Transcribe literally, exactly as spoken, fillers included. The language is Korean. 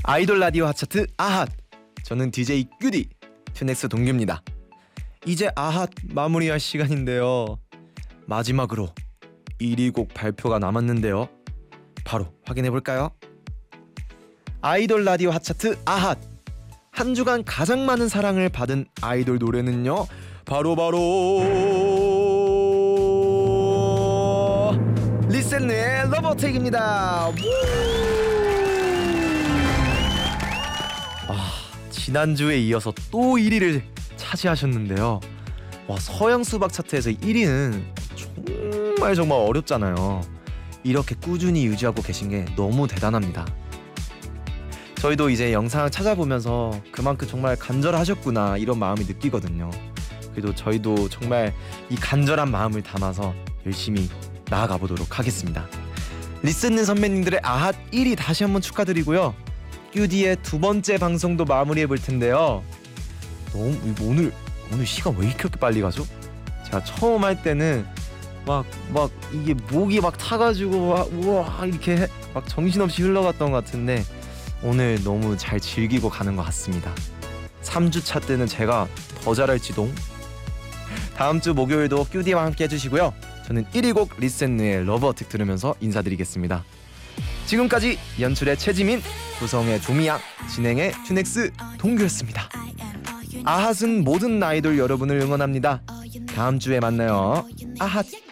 아이돌 라디오 핫차트 아핫. 저는 디제이 큐디 튜넥스 동규입니다. 이제 아핫 마무리할 시간인데요. 마지막으로 일 위 곡 발표가 남았는데요. 바로 확인해볼까요? 아이돌 라디오 핫차트 아핫. 한 주간 가장 많은 사랑을 받은 아이돌 노래는요, 바로바로 리셋의 러버테이크입니다. 아, 지난주에 이어서 또 일 위를 차지하셨는데요. 와, 서양 수박 차트에서 일 위는 정말 정말 어렵잖아요. 이렇게 꾸준히 유지하고 계신 게 너무 대단합니다. 저희도 이제 영상 찾아보면서 그만큼 정말 간절하셨구나 이런 마음이 느끼거든요. 그래도 저희도 정말 이 간절한 마음을 담아서 열심히 나아가 보도록 하겠습니다. 리스는 선배님들의 아핫 일 위 다시 한번 축하드리고요. 큐디의 두 번째 방송도 마무리해 볼 텐데요. 너무 오늘 오늘 시간 왜 이렇게 빨리 가죠? 제가 처음 할 때는 막 막 이게 목이 막 타가지고 막 우와 이렇게 막 정신없이 흘러갔던 것 같은데 오늘 너무 잘 즐기고 가는 것 같습니다. 삼 주차 때는 제가 더 잘할지도. 다음 주 목요일도 큐디와 함께 해주시고요. 저는 일 위 곡 리센느의 러버틱 들으면서 인사드리겠습니다. 지금까지 연출의 최지민, 구성의 조미양, 진행의 튜넥스 동규였습니다. 아핫은 모든 아이돌 여러분을 응원합니다. 다음 주에 만나요. 아핫.